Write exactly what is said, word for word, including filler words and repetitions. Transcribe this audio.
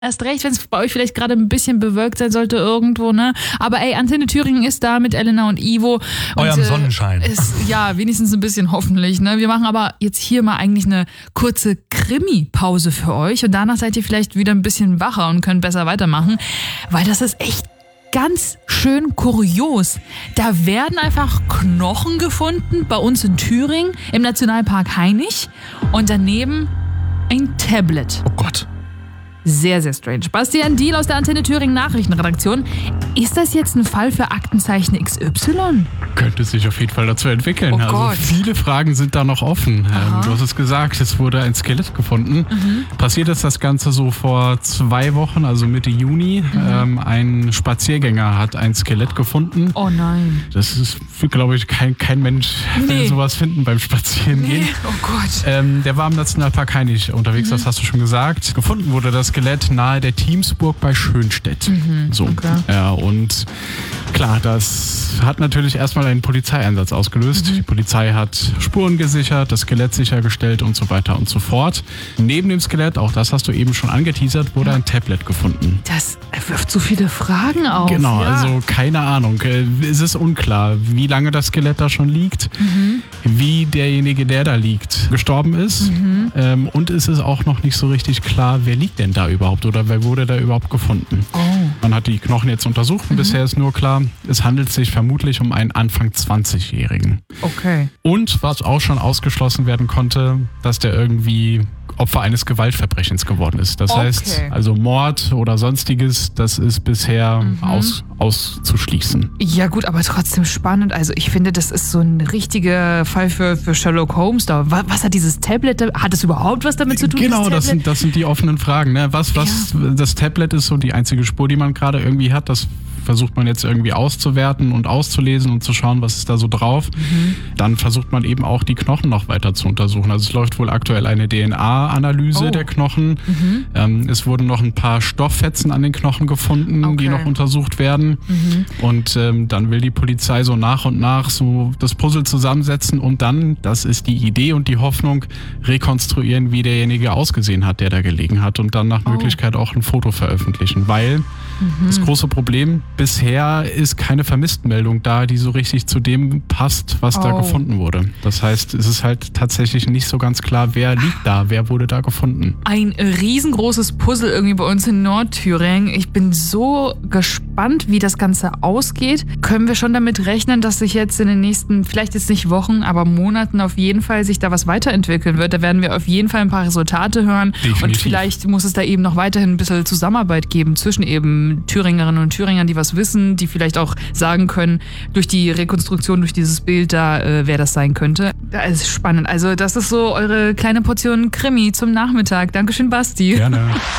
Erst recht, wenn es bei euch vielleicht gerade ein bisschen bewölkt sein sollte irgendwo, ne? Aber ey, Antenne Thüringen ist da mit Elena und Ivo. Und, Eurem Sonnenschein. Äh, ist, ja, wenigstens ein bisschen hoffentlich, ne? Wir machen aber jetzt hier mal eigentlich eine kurze Krimi-Pause für euch und danach seid ihr vielleicht wieder ein bisschen wacher und könnt besser weitermachen, weil das ist echt ganz schön kurios. Da werden einfach Knochen gefunden bei uns in Thüringen im Nationalpark Hainich und daneben ein Tablet. Oh Gott. Sehr, sehr strange. Bastian Diehl aus der Antenne Thüringen Nachrichtenredaktion. Ist das jetzt ein Fall für Aktenzeichen X Y? Könnte sich auf jeden Fall dazu entwickeln. Oh also Gott. viele Fragen sind da noch offen. Ähm, du hast es gesagt, es wurde ein Skelett gefunden. Mhm. Passiert ist das Ganze so vor zwei Wochen, also Mitte Juni. Mhm. Ähm, ein Spaziergänger hat ein Skelett gefunden. Oh nein. Das ist, glaube ich, kein, kein Mensch, Nee. will sowas finden beim Spazierengehen. Nee. Oh Gott. Ähm, der war im Nationalpark Hainich unterwegs, Mhm. das hast du schon gesagt. Gefunden wurde das Skelett nahe der Teamsburg bei Schönstedt. Mhm. So. Okay. Ja, und klar, das hat natürlich erstmal einen Polizeieinsatz ausgelöst. Mhm. Die Polizei hat Spuren gesichert, das Skelett sichergestellt und so weiter und so fort. Neben dem Skelett, auch das hast du eben schon angeteasert, wurde ein Tablet gefunden. Das wirft so viele Fragen auf. Genau, ja. also keine Ahnung. Äh, Es ist unklar, wie lange das Skelett da schon liegt, Mhm. wie derjenige, der da liegt, gestorben ist. Mhm. Ähm, und es ist auch noch nicht so richtig klar, wer liegt denn da überhaupt oder wer wurde da überhaupt gefunden. Oh. Man hat die Knochen jetzt untersucht und Mhm. bisher ist nur klar, es handelt sich vermutlich um einen Anfang zwanzigjährigen. Okay. Und was auch schon ausgeschlossen werden konnte, dass der irgendwie Opfer eines Gewaltverbrechens geworden ist. Das Okay. heißt, also Mord oder sonstiges, das ist bisher Mhm. aus, auszuschließen. Ja gut, aber trotzdem spannend. Also ich finde, das ist so ein richtiger Fall für, für Sherlock Holmes. Da. Was, was hat dieses Tablet, da- hat es überhaupt was damit zu tun? Genau, das das sind, das sind die offenen Fragen. Ne? Was, was das Tablet ist so die einzige Spur, die man gerade irgendwie hat, das versucht man jetzt irgendwie auszuwerten und auszulesen und zu schauen, was ist da so drauf. Mhm. Dann versucht man eben auch die Knochen noch weiter zu untersuchen. Also es läuft wohl aktuell eine D N A-Analyse Oh. der Knochen. Mhm. Ähm, es wurden noch ein paar Stofffetzen an den Knochen gefunden, Okay. die noch untersucht werden. Mhm. Und ähm, dann will die Polizei so nach und nach so das Puzzle zusammensetzen und dann, das ist die Idee und die Hoffnung, rekonstruieren, wie derjenige ausgesehen hat, der da gelegen hat und dann nach Oh. Möglichkeit auch ein Foto veröffentlichen. Weil Mhm. das große Problem, bisher ist keine Vermisstenmeldung da, die so richtig zu dem passt, was da Oh. gefunden wurde. Das heißt, es ist halt tatsächlich nicht so ganz klar, wer liegt da, wer wurde da gefunden. Ein riesengroßes Puzzle irgendwie bei uns in Nordthüringen. Ich bin so gespannt, wie das Ganze ausgeht. Können wir schon damit rechnen, dass sich jetzt in den nächsten, vielleicht jetzt nicht Wochen, aber Monaten auf jeden Fall sich da was weiterentwickeln wird? Da werden wir auf jeden Fall ein paar Resultate hören. Definitiv. Und vielleicht muss es da eben noch weiterhin ein bisschen Zusammenarbeit geben zwischen eben Thüringerinnen und Thüringern, die was wissen, die vielleicht auch sagen können, durch die Rekonstruktion, durch dieses Bild da, äh, wer das sein könnte. Das ist spannend. Also das ist so eure kleine Portion Krimi zum Nachmittag. Dankeschön, Basti. Gerne.